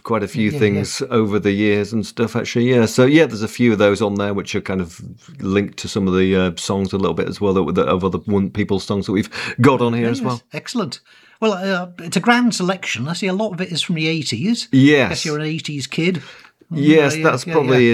quite a few things over the years and stuff, actually. Yeah, so there's a few of those on there which are kind of linked to some of the songs a little bit as well, of other people's songs that we've got on here as well. Excellent. Well, it's a grand selection. I see a lot of it is from the 80s. Yes. I guess you're an 80s kid. Yes, that's probably